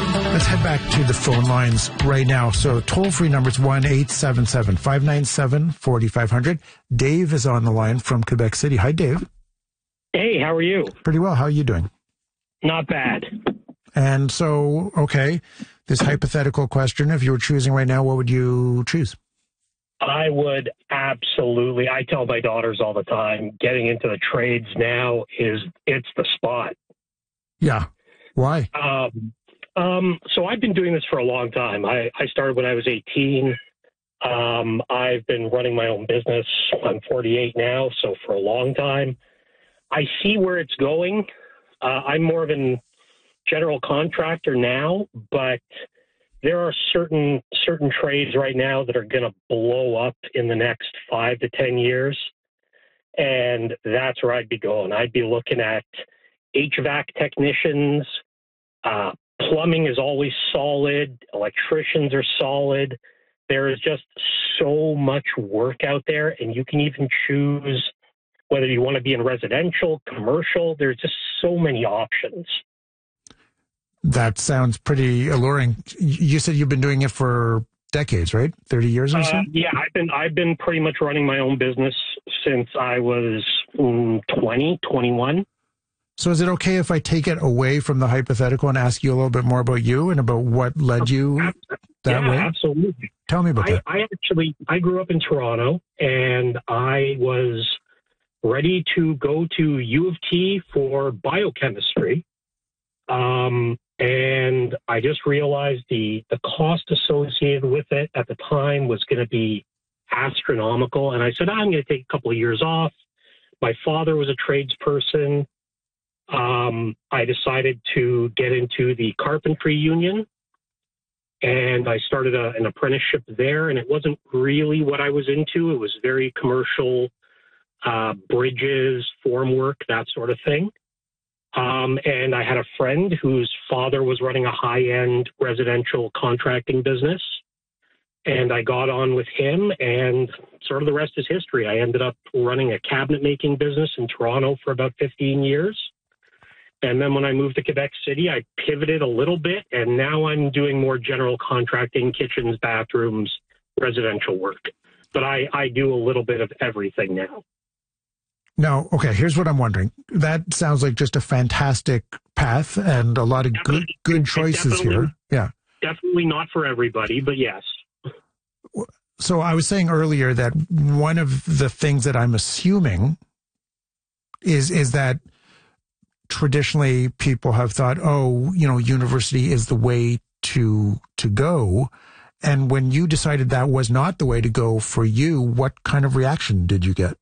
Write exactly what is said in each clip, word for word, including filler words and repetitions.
Let's head back to the phone lines right now. So toll-free number is one eight seven seven, five nine seven, four five zero zero. Dave is on the line from Quebec City. Hi, Dave. Hey, how are you? Pretty well. How are you doing? Not bad. And so, okay, this hypothetical question, if you were choosing right now, what would you choose? I would absolutely, I tell my daughters all the time, getting into the trades now is, it's the spot. Yeah. Why? Um, um, so I've been doing this for a long time. I, I started when I was eighteen. Um, I've been running my own business. I'm forty-eight now, so for a long time. I see where it's going. Uh, I'm more of a general contractor now, but there are certain certain trades right now that are going to blow up in the next five to ten years, and that's where I'd be going. I'd be looking at H V A C technicians. Uh, plumbing is always solid. Electricians are solid. There is just so much work out there, and you can even choose whether you want to be in residential, commercial. There's just so many options. That sounds pretty alluring. You said you've been doing it for decades, right? thirty years or so? Uh, yeah, I've been I've been pretty much running my own business since I was mm, twenty, twenty-one. So is it okay if I take it away from the hypothetical and ask you a little bit more about you and about what led you that yeah, way? Absolutely. Tell me about I, that. I actually, I grew up in Toronto, and I was ready to go to U of T for biochemistry. Um, and I just realized the, the cost associated with it at the time was going to be astronomical. And I said, I'm going to take a couple of years off. My father was a tradesperson. Um, I decided to get into the carpentry union, and I started a, an apprenticeship there, and it wasn't really what I was into. It was very commercial, uh, bridges, formwork, that sort of thing. Um, and I had a friend whose father was running a high-end residential contracting business, and I got on with him, and sort of the rest is history. I ended up running a cabinet-making business in Toronto for about fifteen years. And then when I moved to Quebec City, I pivoted a little bit, and now I'm doing more general contracting, kitchens, bathrooms, residential work. But I, I do a little bit of everything now. Now, okay, here's what I'm wondering. That sounds like just a fantastic path and a lot of good good choices here. Yeah. Definitely not for everybody, but yes. So I was saying earlier that one of the things that I'm assuming is is that traditionally people have thought, oh, you know, university is the way to to go. And when you decided that was not the way to go for you, what kind of reaction did you get?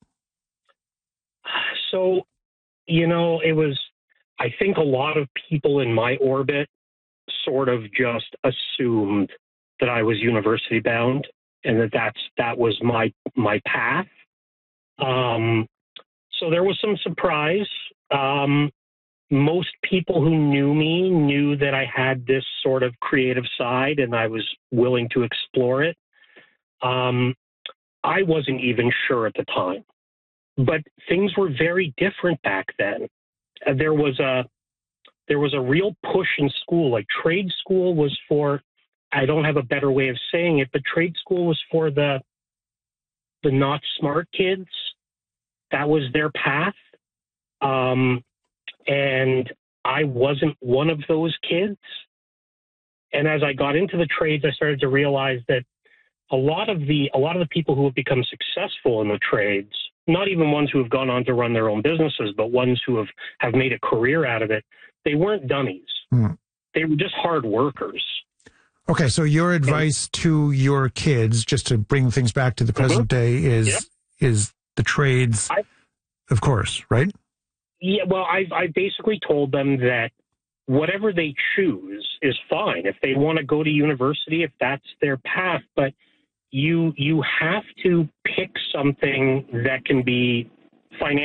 So, you know, it was, I think a lot of people in my orbit sort of just assumed that I was university bound and that that's, that was my, my path. Um, so there was some surprise. Um, most people who knew me knew that I had this sort of creative side and I was willing to explore it. Um, I wasn't even sure at the time. But things were very different back then. Uh, there was a there was a real push in school. Like trade school was for, I don't have a better way of saying it, but trade school was for the the not smart kids. That was their path. Um, and I wasn't one of those kids. And as I got into the trades, I started to realize that a lot of the a lot of the people who have become successful in the trades, not even ones who have gone on to run their own businesses, but ones who have, have made a career out of it, they weren't dummies. Hmm. They were just hard workers. Okay, so your advice and, to your kids, just to bring things back to the present mm-hmm. day, is yep. is the trades, I, of course, right? Yeah, well, I, I basically told them that whatever they choose is fine. If they want to go to university, if that's their path, but you you have to pick something that can be financially